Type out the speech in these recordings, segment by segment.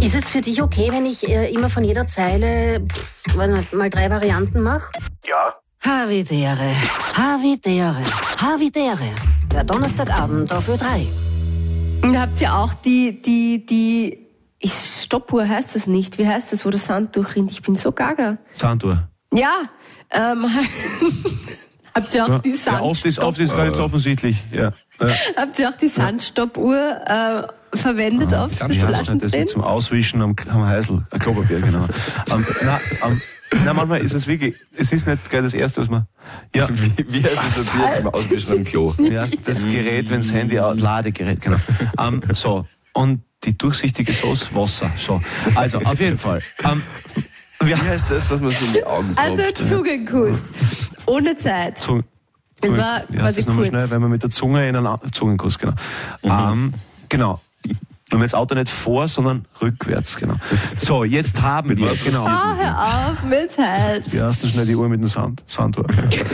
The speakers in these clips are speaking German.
Ist es für dich okay, wenn ich immer von jeder Zeile mal 3 Varianten mache? Ja. Havidere, Havidere, Havidere. Der Donnerstagabend auf Ö3. Und habt ihr auch die Stoppuhr heißt das nicht. Wie heißt das, wo der Sand durchrinnt? Ich bin so gaga. Sanduhr. Ja. Habt ihr auch die Sandstoppuhr? Ja, oft ist gar nicht so offensichtlich. Ja. Habt ihr auch die Sandstoppuhr verwendet auf das Flaschendrehen? Das zum Auswischen am Heißel. Klopapier, genau. Nein, manchmal ist es wirklich, es ist nicht gleich das Erste, was man... Ja. Wie heißt das Bier zum Auswischen am Klo? Wie heißt das Gerät, wenn das Handy... Ladegerät, genau. So, und die durchsichtige Sauce, Wasser. So, also auf jeden Fall. Wie heißt das, was man so in die Augen tropft? Also Zungenkuss. Ohne Zeit. Es war quasi kurz. Schnell, wenn man mit der Zunge in einen Zungenkuss, genau. Genau. Und jetzt Auto nicht vor, sondern rückwärts, genau. So, jetzt haben wir, genau. Hör auf mit Herz. Die ersten schnell die Uhr mit dem Sanduhr.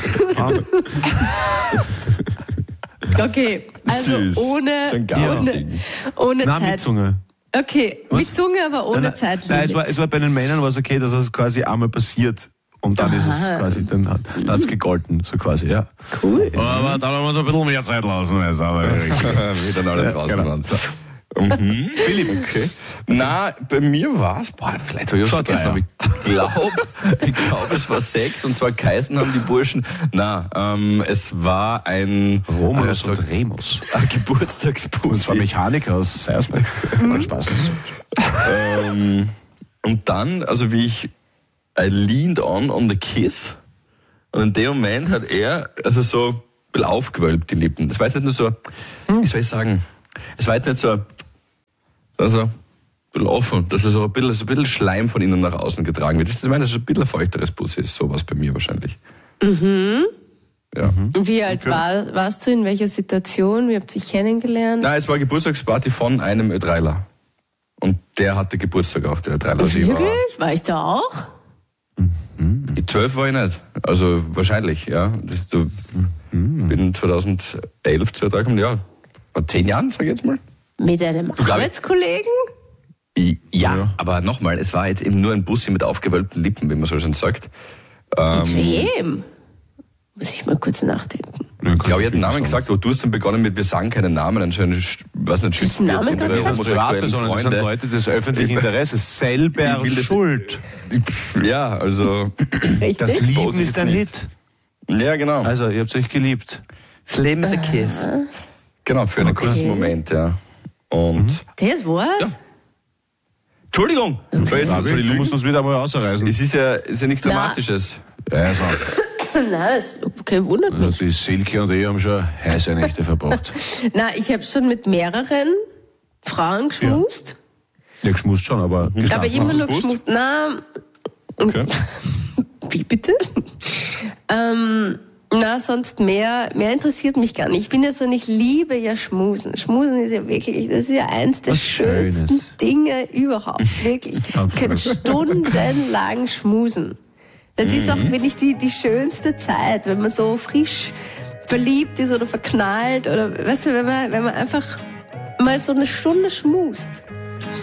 Okay, also Süß. ohne Nein, Zeit. mit Zunge. Okay, mit Zunge, aber ohne Zeit. Nein, es war bei den Männern was okay, dass es quasi einmal passiert. Und dann ist es quasi, dann hat's gegolten, so quasi, ja. Cool. Aber dann haben wir uns ein bisschen mehr Zeit lassen. Wie dann alle draußen waren. Philipp, okay. Na, bei mir war es, vielleicht habe ich schon vergessen, aber ich glaube, es war 6 und zwar geheißen haben die Burschen. Es war ein Romulus und Remus. Ein Geburtstagspussy. Und zwar Mechaniker aus Seiersberg. Spaß. Und dann, also wie ich I leaned on the kiss und in dem Moment hat er also so ein bisschen aufgewölbt, die Lippen. Das war jetzt nicht nur so, wie soll ich sagen, es war jetzt nicht so, also ein bisschen offen, dass es so ein bisschen Schleim von innen nach außen getragen wird. Ich meine, dass es ein bisschen feuchteres Pussy ist, sowas bei mir wahrscheinlich. Ja. Wie alt warst du, in welcher Situation, wie habt ihr dich kennengelernt? Nein, es war eine Geburtstagsparty von einem Ö3ler. Und der hatte Geburtstag auch, der Ö3ler. Wirklich? War ich da auch? 12 war ich nicht. Also wahrscheinlich, ja. Bin 2011 zu Ö3 gekommen, ja. Vor 10 Jahren, sag ich jetzt mal. Mit einem Arbeitskollegen? Ja, aber nochmal, es war jetzt eben nur ein Bussi mit aufgewölbten Lippen, wie man so schon sagt. Mit wem? Muss ich mal kurz nachdenken. Ich glaube, ich hätte einen Namen gesagt, aber du hast dann begonnen mit, wir sagen keinen Namen, anscheinend, was nicht, schützt Namen unsere gesagt? homosexuellen Das sind Freunde. Leute des öffentlichen Interesses, selber schuld. Ja, also... Richtig? Das Lieben Positiv ist ein nicht. Lied. Ja, genau. Also, ihr habt euch geliebt. Das Leben ist ein Kiss. Genau, für einen kurzen Moment, ja. Und... Das war's? Ja. Entschuldigung! Soll ich Du musst uns wieder mal ausreißen. Es ist ja nichts Dramatisches. Ja, so. Nein, okay, wundert mich. Die Silke und ich haben schon heiße Nächte verbracht. Na, ich habe schon mit mehreren Frauen geschmust. Ja, geschmust schon, aber geschlafen. Aber immer nur geschmust. Na, Okay. wie bitte? Sonst mehr interessiert mich gar nicht. Ich bin ja so, ich liebe ja Schmusen. Schmusen ist ja wirklich, das ist ja eins der schönsten Dinge überhaupt. Wirklich. Ich könnte stundenlang schmusen. Das ist auch wirklich die schönste Zeit, wenn man so frisch verliebt ist oder verknallt oder weißt du, wenn man einfach mal so eine Stunde schmust.